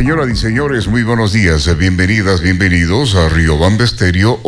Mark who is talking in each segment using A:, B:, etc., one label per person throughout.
A: Señoras y señores, muy buenos días. Bienvenidas, bienvenidos a Riobamba Estéreo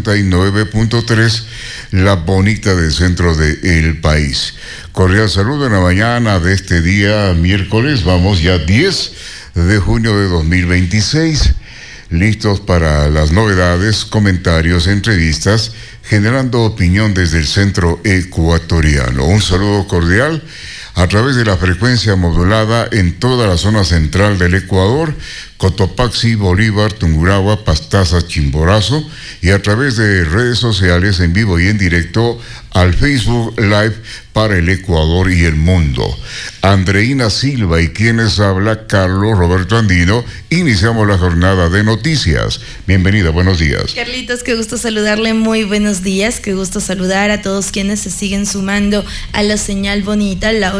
A: 89.3, la bonita del centro del país. Cordial saludo en la mañana de este día miércoles, vamos ya 10 de junio de 2026. Listos para las novedades, comentarios, entrevistas, generando opinión desde el centro ecuatoriano. Un saludo cordial a través de la frecuencia modulada en toda la zona central del Ecuador, Cotopaxi, Bolívar, Tungurahua, Pastaza, Chimborazo, y a través de redes sociales en vivo y en directo al Facebook Live para el Ecuador y el mundo. Andreina Silva y quienes habla Carlos Roberto Andino. Iniciamos la jornada de noticias. Bienvenida, buenos días.
B: Carlitos, qué gusto saludarle, muy buenos días. Qué gusto saludar a todos quienes se siguen sumando a la señal bonita, la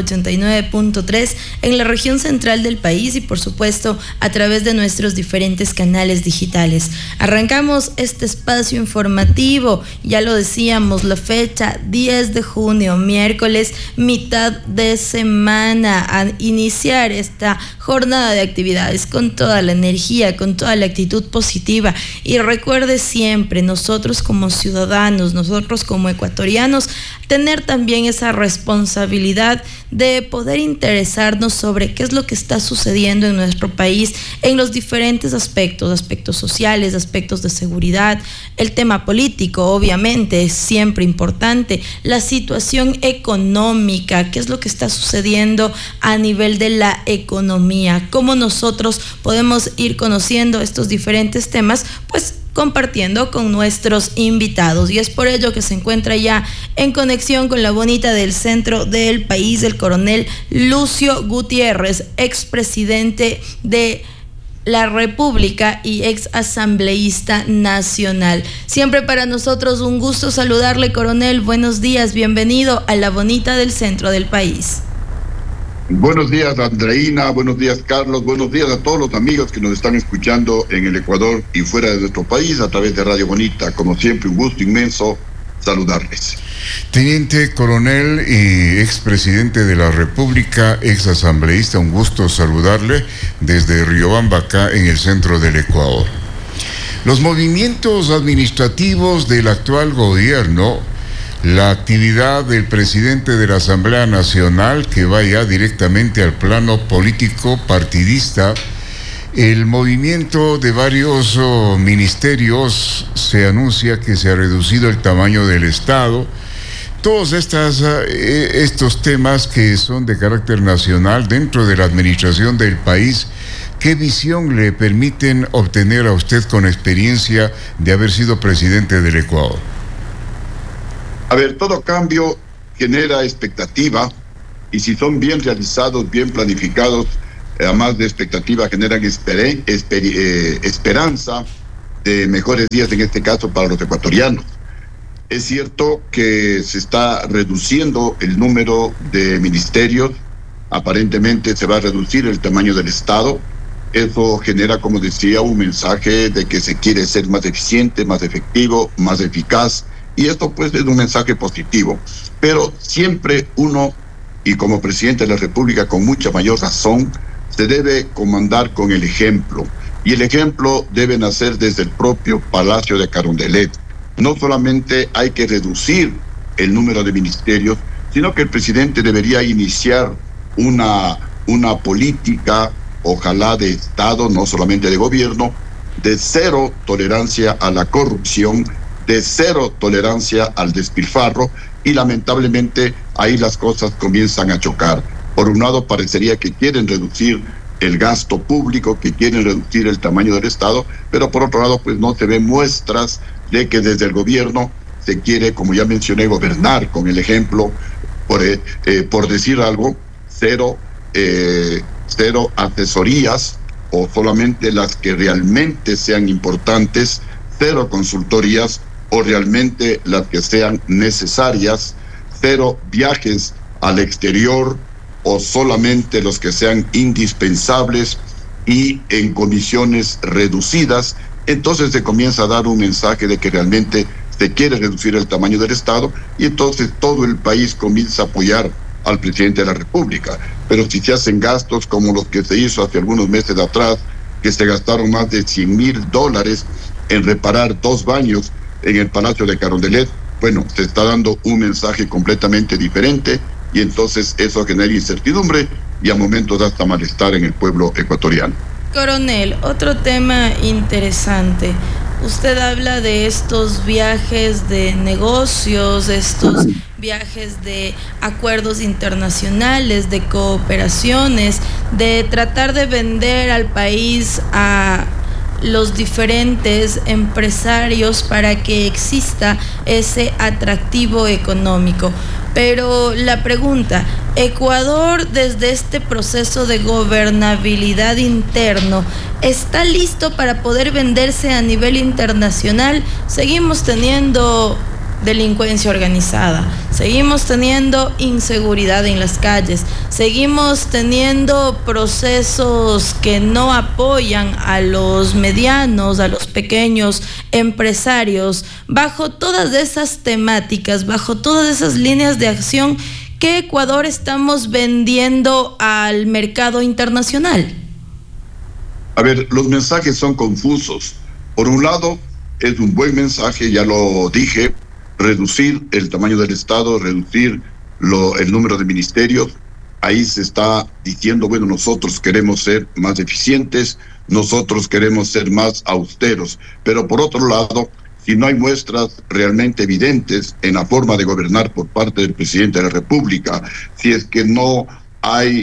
B: 89.3 en la región central del país y por supuesto a través de nuestros diferentes canales digitales. Arrancamos este espacio informativo, ya lo decíamos, la fecha 10 de junio, miércoles, mitad de semana, a iniciar esta jornada de actividades con toda la energía, con toda la actitud positiva. Y recuerde siempre, nosotros como ciudadanos, nosotros como ecuatorianos, tener también esa responsabilidad de poder interesarnos sobre qué es lo que está sucediendo en nuestro país en los diferentes aspectos sociales, aspectos de seguridad, el tema político, obviamente, es siempre importante, la situación económica, qué es lo que está sucediendo a nivel de la economía, cómo nosotros podemos ir conociendo estos diferentes temas, pues compartiendo con nuestros invitados, y es por ello que se encuentra ya en conexión con la bonita del centro del país el coronel Lucio Gutiérrez, expresidente de la República y ex asambleísta nacional. Siempre para nosotros un gusto saludarle, coronel. Buenos días, bienvenido a la bonita del centro del país.
C: Buenos días, Andreina, buenos días, Carlos, buenos días a todos los amigos que nos están escuchando en el Ecuador y fuera de nuestro país a través de Radio Bonita. Como siempre, un gusto inmenso saludarles.
A: Teniente coronel y expresidente de la República, ex asambleísta, un gusto saludarle desde Riobamba, acá en el centro del Ecuador. Los movimientos administrativos del actual gobierno, la actividad del presidente de la Asamblea Nacional que va ya directamente al plano político partidista, el movimiento de varios ministerios, se anuncia que se ha reducido el tamaño del Estado. Todos estos temas que son de carácter nacional dentro de la administración del país, ¿qué visión le permiten obtener a usted con experiencia de haber sido presidente del Ecuador?
C: A ver, todo cambio genera expectativa y si son bien realizados, bien planificados, además de expectativa, generan esperanza de mejores días, en este caso para los ecuatorianos. Es cierto que se está reduciendo el número de ministerios, aparentemente se va a reducir el tamaño del Estado. Eso genera, como decía, un mensaje de que se quiere ser más eficiente, más efectivo, más eficaz. Y esto pues es un mensaje positivo, pero siempre uno, y como presidente de la República con mucha mayor razón, se debe comandar con el ejemplo, y el ejemplo debe nacer desde el propio Palacio de Carondelet. No solamente hay que reducir el número de ministerios, sino que el presidente debería iniciar una política, ojalá de Estado, no solamente de gobierno, de cero tolerancia a la corrupción, de cero tolerancia al despilfarro, y lamentablemente ahí las cosas comienzan a chocar. Por un lado parecería que quieren reducir el gasto público, que quieren reducir el tamaño del Estado, pero por otro lado pues no se ven muestras de que desde el gobierno se quiere, como ya mencioné, gobernar con el ejemplo, por decir algo, cero asesorías, o solamente las que realmente sean importantes, cero consultorías, o realmente las que sean necesarias, cero viajes al exterior, o solamente los que sean indispensables y en comisiones reducidas. Entonces se comienza a dar un mensaje de que realmente se quiere reducir el tamaño del Estado, y entonces todo el país comienza a apoyar al presidente de la República. Pero si se hacen gastos como los que se hizo hace algunos meses atrás que se gastaron más de $100,000 en reparar 2 baños en el Palacio de Carondelet. Bueno, se está dando un mensaje completamente diferente y entonces eso genera incertidumbre y a momentos hasta malestar en el pueblo ecuatoriano.
B: Coronel, otro tema interesante. Usted habla de estos viajes de negocios, estos viajes de acuerdos internacionales, de cooperaciones, de tratar de vender al país a los diferentes empresarios para que exista ese atractivo económico. Pero la pregunta, ¿Ecuador desde este proceso de gobernabilidad interno está listo para poder venderse a nivel internacional? Seguimos teniendo delincuencia organizada, seguimos teniendo inseguridad en las calles, seguimos teniendo procesos que no apoyan a los medianos, a los pequeños empresarios. Bajo todas esas temáticas, bajo todas esas líneas de acción, ¿qué Ecuador estamos vendiendo al mercado internacional?
C: A ver, los mensajes son confusos. Por un lado, es un buen mensaje, ya lo dije, reducir el tamaño del Estado, reducir el número de ministerios. Ahí se está diciendo, bueno, nosotros queremos ser más eficientes, nosotros queremos ser más austeros. Pero por otro lado, si no hay muestras realmente evidentes en la forma de gobernar por parte del presidente de la República, si es que no hay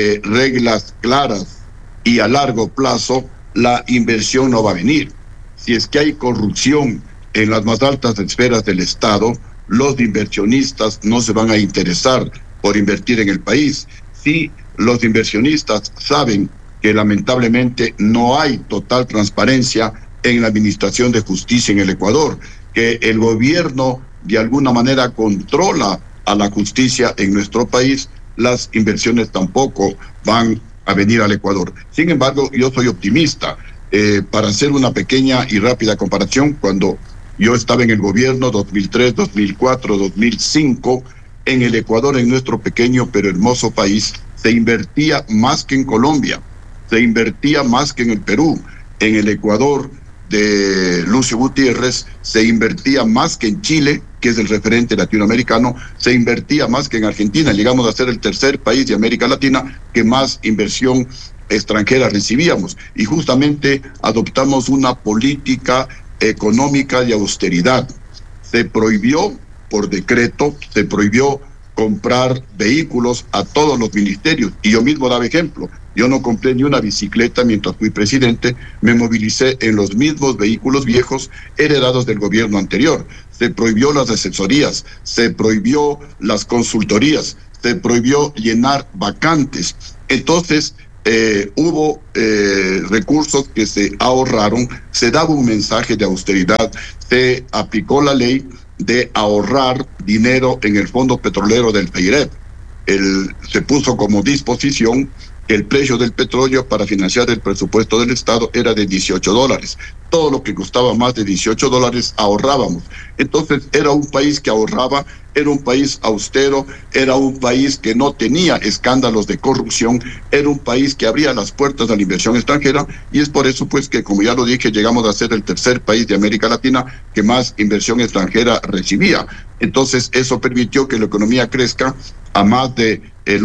C: reglas claras y a largo plazo, la inversión no va a venir. Si es que hay corrupción en las más altas esferas del Estado, los inversionistas no se van a interesar por invertir en el país. Si los inversionistas saben que lamentablemente no hay total transparencia en la administración de justicia en el Ecuador, que el gobierno de alguna manera controla a la justicia en nuestro país, las inversiones tampoco van a venir al Ecuador. Sin embargo, yo soy optimista. Para hacer una pequeña y rápida comparación, cuando yo estaba en el gobierno 2003, 2004, 2005, en el Ecuador, en nuestro pequeño pero hermoso país, se invertía más que en Colombia, se invertía más que en el Perú. En el Ecuador de Lucio Gutiérrez se invertía más que en Chile, que es el referente latinoamericano, se invertía más que en Argentina. Llegamos a ser el tercer país de América Latina que más inversión extranjera recibíamos. Y justamente adoptamos una política económica de austeridad. Se prohibió por decreto, se prohibió comprar vehículos a todos los ministerios. Y yo mismo daba ejemplo. Yo no compré ni una bicicleta mientras fui presidente, me movilicé en los mismos vehículos viejos heredados del gobierno anterior. Se prohibió las asesorías, se prohibió las consultorías, se prohibió llenar vacantes. Entonces, hubo recursos que se ahorraron, se daba un mensaje de austeridad, se aplicó la ley de ahorrar dinero en el fondo petrolero del PEIREP. Se puso como disposición que el precio del petróleo para financiar el presupuesto del Estado era de $18. Todo lo que costaba más de $18 ahorrábamos. Entonces era un país que ahorraba, era un país austero, era un país que no tenía escándalos de corrupción, era un país que abría las puertas a la inversión extranjera, y es por eso pues que, como ya lo dije, llegamos a ser el tercer país de América Latina que más inversión extranjera recibía. Entonces eso permitió que la economía crezca a más de el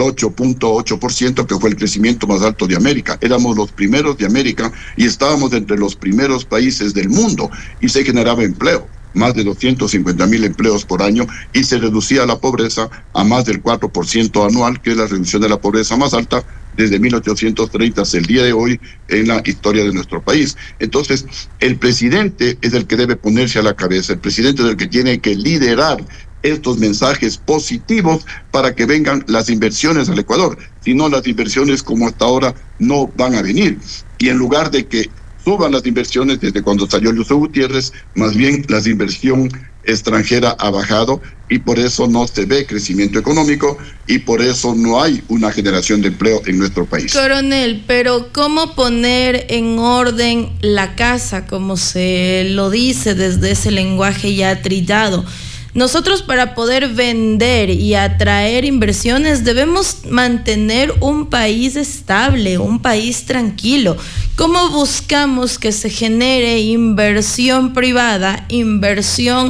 C: 8.8%, que fue el crecimiento más alto de América. Éramos los primeros de América y estábamos entre los primeros países del mundo, y se generaba empleo, más de 250,000 empleos por año, y se reducía la pobreza a más del 4% anual, que es la reducción de la pobreza más alta desde 1830 hasta el día de hoy en la historia de nuestro país. Entonces, el presidente es el que debe ponerse a la cabeza, el presidente es el que tiene que liderar estos mensajes positivos para que vengan las inversiones al Ecuador. Si no, las inversiones como hasta ahora no van a venir. Y en lugar de que suban las inversiones desde cuando salió Lucio Gutiérrez, más bien la inversión extranjera ha bajado, y por eso no se ve crecimiento económico y por eso no hay una generación de empleo en nuestro país.
B: Coronel, pero ¿cómo poner en orden la casa, como se lo dice desde ese lenguaje ya trillado? Nosotros, para poder vender y atraer inversiones, debemos mantener un país estable, un país tranquilo. ¿Cómo buscamos que se genere inversión privada, inversión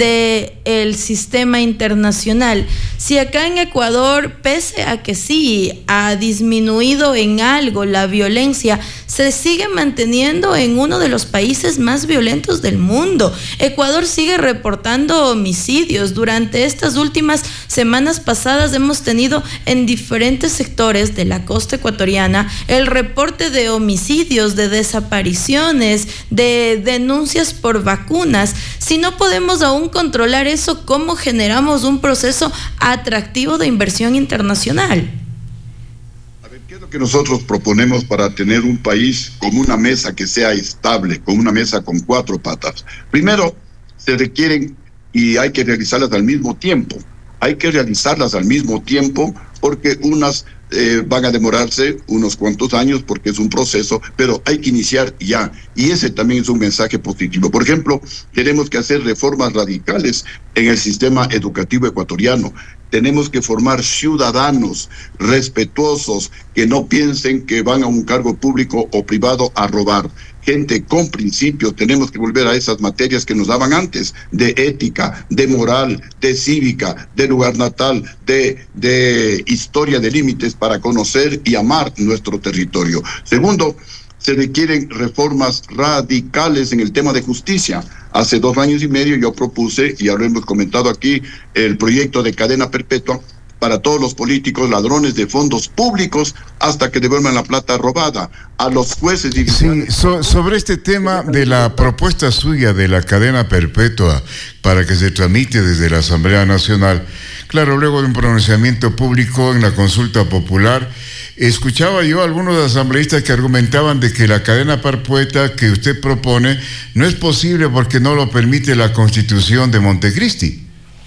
B: del sistema internacional? Si acá en Ecuador, pese a que sí ha disminuido en algo la violencia, se sigue manteniendo en uno de los países más violentos del mundo. Ecuador sigue reportando homicidios. Durante estas últimas semanas pasadas hemos tenido en diferentes sectores de la costa ecuatoriana el reporte de homicidios, de desapariciones, de denuncias por vacunas. Si no podemos aún controlar eso, ¿cómo generamos un proceso atractivo de inversión internacional?
C: ¿Qué es lo que nosotros proponemos para tener un país con una mesa que sea estable, con una mesa con 4 patas? Primero, se requieren y hay que realizarlas al mismo tiempo. Hay que realizarlas al mismo tiempo porque unas van a demorarse unos cuantos años porque es un proceso, pero hay que iniciar ya. Y ese también es un mensaje positivo. Por ejemplo, tenemos que hacer reformas radicales en el sistema educativo ecuatoriano. Tenemos que formar ciudadanos respetuosos que no piensen que van a un cargo público o privado a robar. Gente con principios. Tenemos que volver a esas materias que nos daban antes, de ética, de moral, de cívica, de lugar natal, de historia de límites para conocer y amar nuestro territorio. Segundo, se requieren reformas radicales en el tema de justicia. Hace 2 años y medio yo propuse, y ya lo hemos comentado aquí, el proyecto de cadena perpetua para todos los políticos ladrones de fondos públicos hasta que devuelvan la plata robada a los jueces y
A: sí, sobre este tema de la propuesta suya de la cadena perpetua para que se tramite desde la Asamblea Nacional. Claro, luego de un pronunciamiento público en la consulta popular, escuchaba yo a algunos asambleístas que argumentaban de que la cadena perpetua que usted propone no es posible porque no lo permite la Constitución de Montecristi.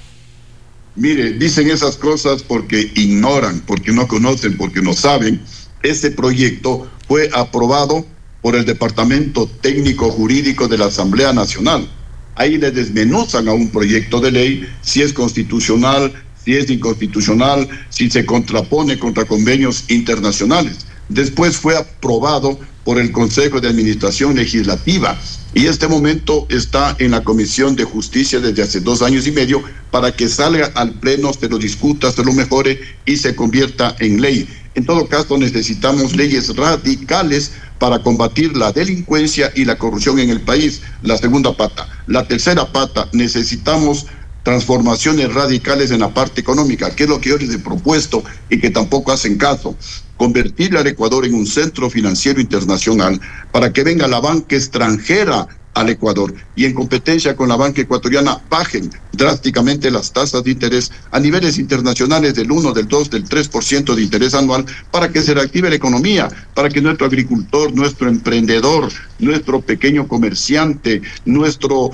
C: Mire, dicen esas cosas porque ignoran, porque no conocen, porque no saben. Ese proyecto fue aprobado por el Departamento Técnico Jurídico de la Asamblea Nacional. Ahí le desmenuzan a un proyecto de ley si es constitucional, si es inconstitucional, si se contrapone contra convenios internacionales. Después fue aprobado por el Consejo de Administración Legislativa y este momento está en la Comisión de Justicia desde hace 2 años y medio para que salga al Pleno, se lo discuta, se lo mejore y se convierta en ley. En todo caso, necesitamos leyes radicales para combatir la delincuencia y la corrupción en el país. La segunda pata. La tercera pata, necesitamos transformaciones radicales en la parte económica, que es lo que yo les he propuesto y que tampoco hacen caso. Convertir al Ecuador en un centro financiero internacional para que venga la banca extranjera al Ecuador y en competencia con la banca ecuatoriana bajen drásticamente las tasas de interés a niveles internacionales del 1, del 2, del 3% de interés anual para que se reactive la economía, para que nuestro agricultor, nuestro emprendedor, nuestro pequeño comerciante, nuestro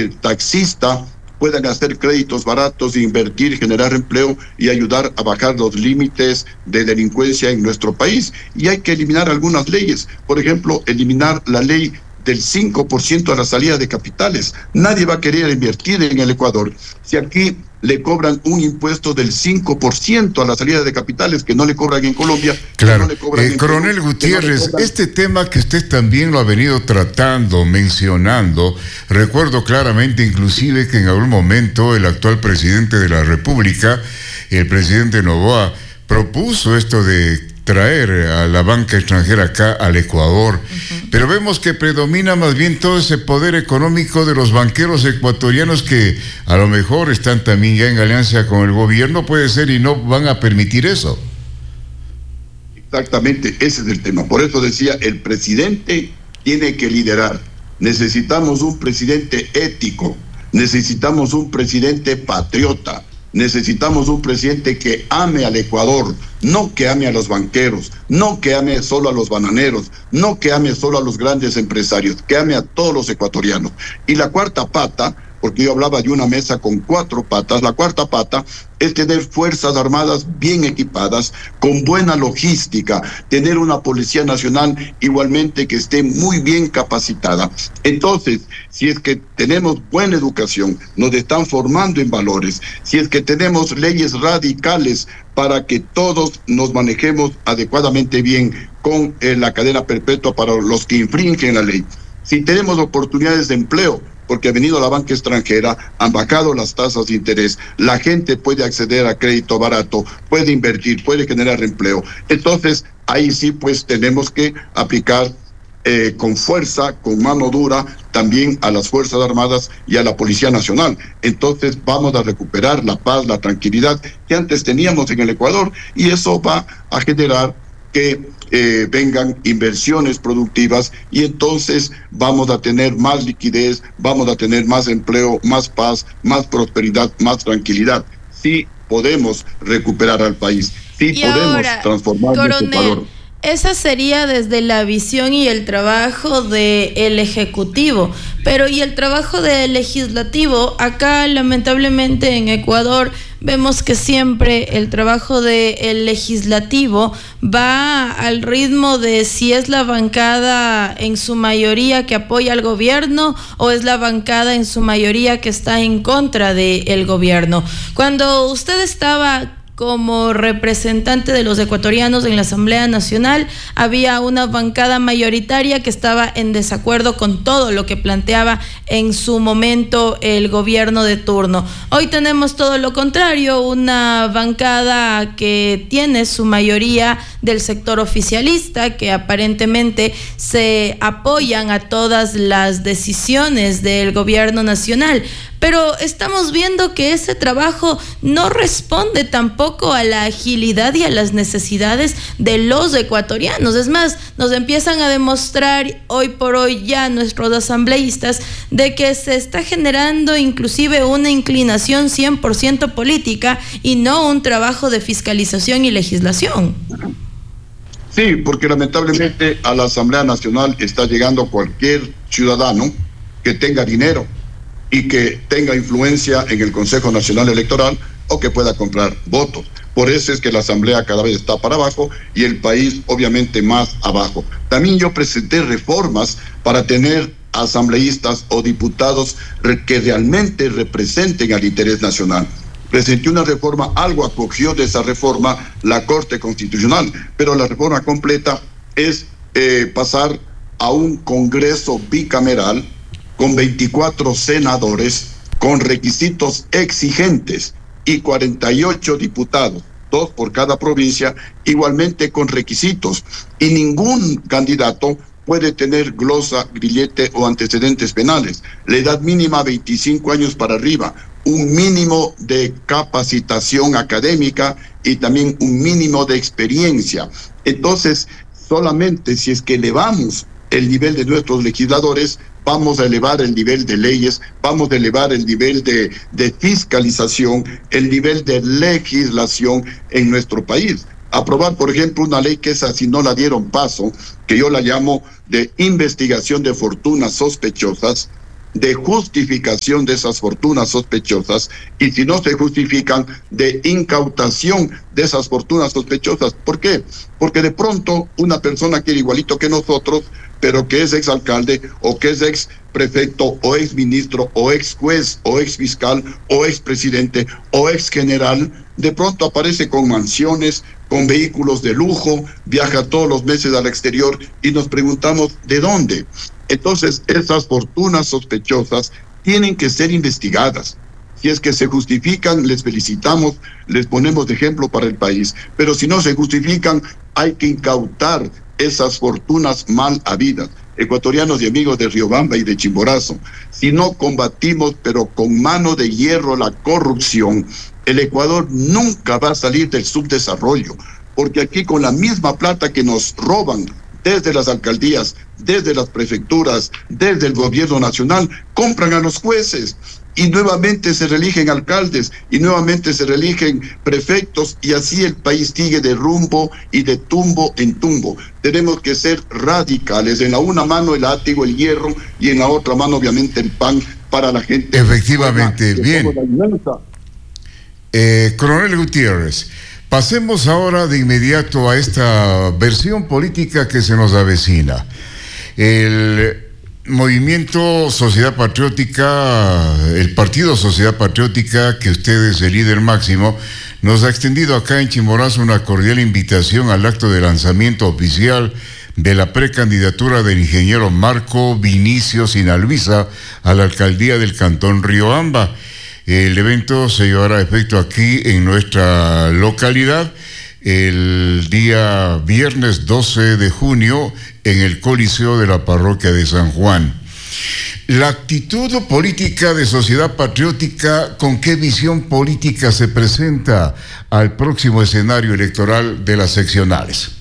C: taxista puedan hacer créditos baratos, invertir, generar empleo y ayudar a bajar los límites de delincuencia en nuestro país. Y hay que eliminar algunas leyes, por ejemplo, eliminar la ley del 5% a la salida de capitales. Nadie va a querer invertir en el Ecuador si aquí le cobran un impuesto del 5% a la salida de capitales que no le cobran en Colombia.
A: Claro,
C: no
A: Coronel Gutiérrez, este tema que usted también lo ha venido tratando, mencionando, recuerdo claramente inclusive que en algún momento el actual presidente de la República, el presidente Noboa, propuso esto de traer a la banca extranjera acá al Ecuador, pero vemos que predomina más bien todo ese poder económico de los banqueros ecuatorianos que a lo mejor están también ya en alianza con el gobierno, puede ser, y no van a permitir eso.
C: Exactamente, ese es el tema. Por eso decía, el presidente tiene que liderar. Necesitamos un presidente ético, necesitamos un presidente patriota, necesitamos un presidente que ame al Ecuador, no que ame a los banqueros, no que ame solo a los bananeros, no que ame solo a los grandes empresarios, que ame a todos los ecuatorianos. Y la cuarta pata, porque yo hablaba de una mesa con 4 patas. La cuarta pata es tener fuerzas armadas bien equipadas, con buena logística, tener una Policía Nacional igualmente que esté muy bien capacitada. Entonces, si es que tenemos buena educación, nos están formando en valores, si es que tenemos leyes radicales para que todos nos manejemos adecuadamente bien con la cadena perpetua para los que infringen la ley, si tenemos oportunidades de empleo, porque ha venido la banca extranjera, han bajado las tasas de interés, la gente puede acceder a crédito barato, puede invertir, puede generar empleo. Entonces, ahí sí pues tenemos que aplicar con fuerza, con mano dura, también a las Fuerzas Armadas y a la Policía Nacional. Entonces vamos a recuperar la paz, la tranquilidad que antes teníamos en el Ecuador, y eso va a generar que vengan inversiones productivas, y entonces vamos a tener más liquidez, vamos a tener más empleo, más paz, más prosperidad, más tranquilidad. Sí podemos recuperar al país, sí podemos transformar nuestro Ecuador.
B: Esa sería desde la visión y el trabajo del Ejecutivo, pero ¿y el trabajo del Legislativo? Acá lamentablemente en Ecuador vemos que siempre el trabajo del Legislativo va al ritmo de si es la bancada en su mayoría que apoya al gobierno o es la bancada en su mayoría que está en contra del gobierno. Cuando usted estaba como representante de los ecuatorianos en la Asamblea Nacional, había una bancada mayoritaria que estaba en desacuerdo con todo lo que planteaba en su momento el gobierno de turno. Hoy tenemos todo lo contrario, una bancada que tiene su mayoría del sector oficialista, que aparentemente se apoyan a todas las decisiones del gobierno nacional. Pero estamos viendo que ese trabajo no responde tampoco a la agilidad y a las necesidades de los ecuatorianos. Es más, nos empiezan a demostrar hoy por hoy ya nuestros asambleístas de que se está generando inclusive una inclinación 100% política y no un trabajo de fiscalización y legislación.
C: Sí, porque lamentablemente a la Asamblea Nacional está llegando cualquier ciudadano que tenga dinero y que tenga influencia en el Consejo Nacional Electoral o que pueda comprar votos. Por eso es que la Asamblea cada vez está para abajo y el país obviamente más abajo. También yo presenté reformas para tener asambleístas o diputados que realmente representen al interés nacional. Presenté una reforma, algo acogió de esa reforma la Corte Constitucional, pero la reforma completa es pasar a un Congreso bicameral con 24 senadores, con requisitos exigentes, y 48 diputados, 2 por cada provincia, igualmente con requisitos. Y ningún candidato puede tener glosa, grillete o antecedentes penales. La edad mínima 25 años para arriba, un mínimo de capacitación académica y también un mínimo de experiencia. Entonces, solamente si es que elevamos el nivel de nuestros legisladores, vamos a elevar el nivel de leyes, vamos a elevar el nivel de fiscalización, el nivel de legislación en nuestro país. Aprobar, por ejemplo, una ley que esa si no la dieron paso, que yo la llamo de investigación de fortunas sospechosas, de justificación de esas fortunas sospechosas, y si no se justifican, de incautación de esas fortunas sospechosas. ¿Por qué? Porque de pronto una persona que era igualito que nosotros, pero que es exalcalde o que es ex prefecto o ex ministro o ex juez o ex fiscal o ex presidente o ex general, de pronto aparece con mansiones, con vehículos de lujo, viaja todos los meses al exterior y nos preguntamos ¿de dónde? Entonces esas fortunas sospechosas tienen que ser investigadas. Si es que se justifican, les felicitamos, les ponemos de ejemplo para el país, pero si no se justifican, hay que incautar esas fortunas mal habidas. Ecuatorianos y amigos de Riobamba y de Chimborazo, si no combatimos, pero con mano de hierro, la corrupción, el Ecuador nunca va a salir del subdesarrollo, porque aquí con la misma plata que nos roban desde las alcaldías, desde las prefecturas, desde el gobierno nacional, compran a los jueces y nuevamente se reeligen alcaldes y nuevamente se reeligen prefectos, y así el país sigue de rumbo y de tumbo en tumbo. Tenemos que ser radicales, en la una mano el látigo, el hierro, y en la otra mano obviamente el pan, para la gente.
A: Efectivamente, bien. Coronel Gutiérrez, pasemos ahora de inmediato a esta versión política que se nos avecina. El Movimiento Sociedad Patriótica, el Partido Sociedad Patriótica, que usted es el líder máximo, nos ha extendido acá en Chimborazo una cordial invitación al acto de lanzamiento oficial de la precandidatura del ingeniero Marco Vinicio Sinaluiza a la alcaldía del Cantón Riobamba. El evento se llevará a efecto aquí en nuestra localidad el día viernes 12 de junio en el Coliseo de la Parroquia de San Juan. La actitud política de Sociedad Patriótica, ¿con qué visión política se presenta al próximo escenario electoral de las seccionales?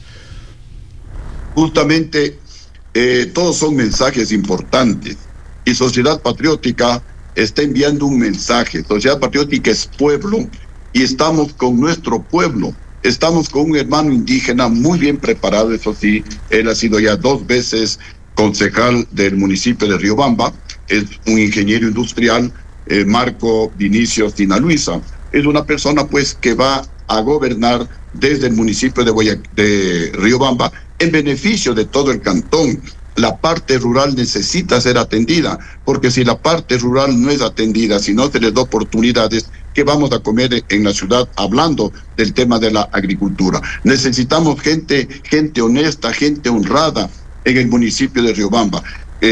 C: Justamente, todos son mensajes importantes y Sociedad Patriótica está enviando un mensaje. Sociedad Patriótica es pueblo y estamos con nuestro pueblo. Estamos con un hermano indígena muy bien preparado, eso sí. Él ha sido ya 2 veces concejal del municipio de Riobamba. Es un ingeniero industrial, Marco Vinicio Sinaluiza. Es una persona pues que va a gobernar desde el municipio de Riobamba en beneficio de todo el cantón. La parte rural necesita ser atendida, porque si la parte rural no es atendida, si no se les da oportunidades, ¿qué vamos a comer en la ciudad hablando del tema de la agricultura? Necesitamos gente honesta, gente honrada en el municipio de Riobamba.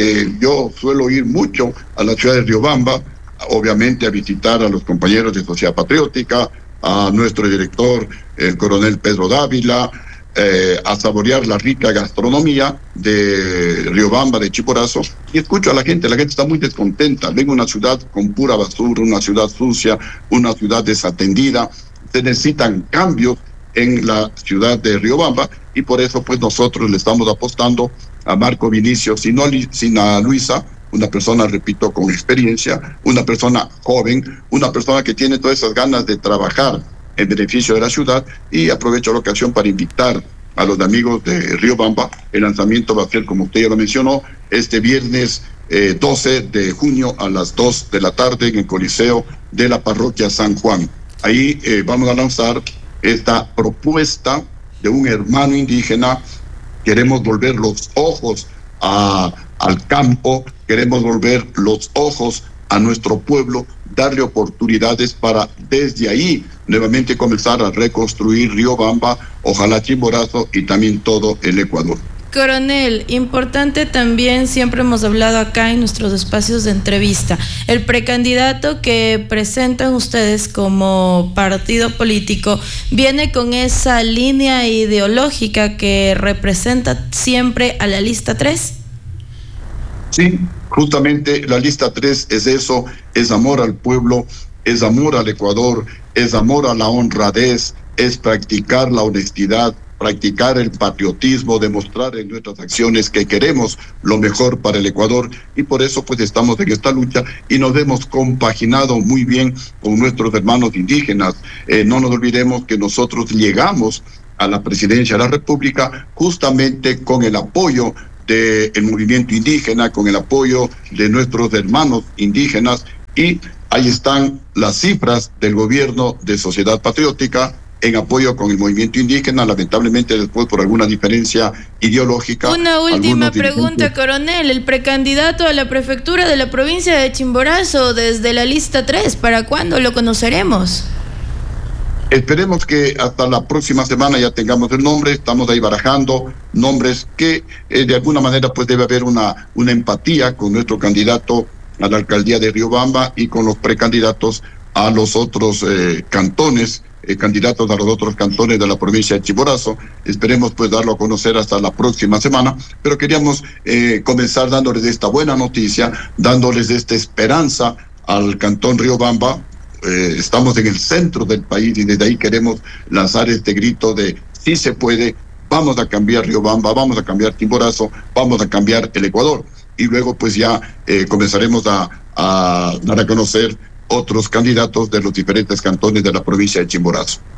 C: Yo suelo ir mucho a la ciudad de Riobamba, obviamente a visitar a los compañeros de Sociedad Patriótica, a nuestro director, el coronel Pedro Dávila, a saborear la rica gastronomía de Riobamba, de Chimborazo, y escucho a la gente está muy descontenta. Ven una ciudad con pura basura, una ciudad sucia, una ciudad desatendida. Se necesitan cambios en la ciudad de Riobamba, y por eso pues nosotros le estamos apostando a Marco Vinicio Sinaluiza, una persona, repito, con experiencia, una persona joven, una persona que tiene todas esas ganas de trabajar en beneficio de la ciudad. Y aprovecho la ocasión para invitar a los amigos de Riobamba. El lanzamiento va a ser, como usted ya lo mencionó, este viernes 12 de junio a las 2 de la tarde en el Coliseo de la Parroquia San Juan. Ahí vamos a lanzar esta propuesta de un hermano indígena. Queremos volver los ojos al campo, queremos volver los ojos a nuestro pueblo, darle oportunidades para desde ahí nuevamente comenzar a reconstruir Riobamba, ojalá Chimborazo y también todo el Ecuador.
B: Coronel, importante también, siempre hemos hablado acá en nuestros espacios de entrevista, el precandidato que presentan ustedes como partido político viene con esa línea ideológica que representa siempre a la lista 3.
C: Sí, justamente la lista 3 es eso, es amor al pueblo, es amor al Ecuador, es amor a la honradez, es practicar la honestidad, practicar el patriotismo, demostrar en nuestras acciones que queremos lo mejor para el Ecuador, y por eso pues estamos en esta lucha y nos hemos compaginado muy bien con nuestros hermanos indígenas. No nos olvidemos que nosotros llegamos a la presidencia de la República justamente con el apoyo del movimiento indígena, con el apoyo de nuestros hermanos indígenas, y ahí están las cifras del gobierno de Sociedad Patriótica en apoyo con el movimiento indígena. Lamentablemente después por alguna diferencia ideológica.
B: Una última pregunta, coronel. El precandidato a la prefectura de la provincia de Chimborazo desde la lista 3, ¿para cuándo lo conoceremos?
C: Esperemos que hasta la próxima semana ya tengamos el nombre. Estamos ahí barajando nombres que de alguna manera pues debe haber una empatía con nuestro candidato a la alcaldía de Riobamba y con los precandidatos a los otros cantones, candidatos a los otros cantones de la provincia de Chimborazo. Esperemos pues darlo a conocer hasta la próxima semana, pero queríamos comenzar dándoles esta buena noticia, dándoles esta esperanza al cantón Riobamba. Estamos en el centro del país y desde ahí queremos lanzar este grito de sí se puede, vamos a cambiar Riobamba, vamos a cambiar Chimborazo, vamos a cambiar el Ecuador. Y luego pues ya comenzaremos a dar a conocer otros candidatos de los diferentes cantones de la provincia de Chimborazo.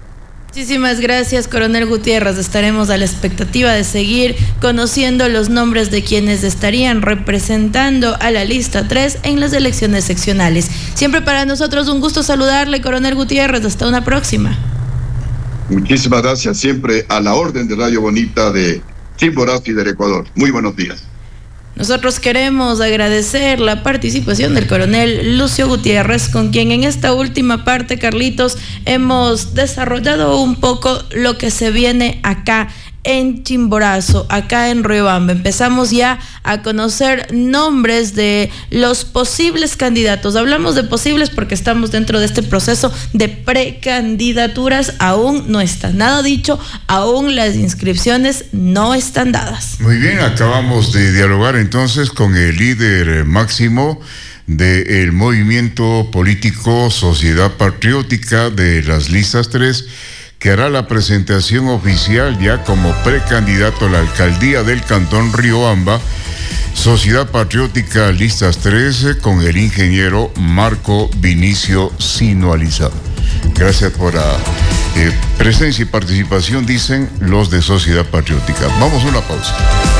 B: Muchísimas gracias, coronel Gutiérrez. Estaremos a la expectativa de seguir conociendo los nombres de quienes estarían representando a la lista 3 en las elecciones seccionales. Siempre para nosotros un gusto saludarle, coronel Gutiérrez. Hasta una próxima.
C: Muchísimas gracias, siempre a la orden de Radio Bonita de Chimborazo y del Ecuador. Muy buenos días.
B: Nosotros queremos agradecer la participación del coronel Lucio Gutiérrez, con quien en esta última parte, Carlitos, hemos desarrollado un poco lo que se viene acá en Chimborazo, acá en Riobamba. Empezamos ya a conocer nombres de los posibles candidatos. Hablamos de posibles porque estamos dentro de este proceso de precandidaturas. Aún no está nada dicho, aún las inscripciones no están dadas.
A: Muy bien, acabamos de dialogar entonces con el líder máximo del movimiento político Sociedad Patriótica de las listas 3, que hará la presentación oficial ya como precandidato a la alcaldía del Cantón Riobamba, Sociedad Patriótica Listas 13, con el ingeniero Marco Vinicio Sinoalizado. Gracias por la presencia y participación, dicen los de Sociedad Patriótica. Vamos a una pausa.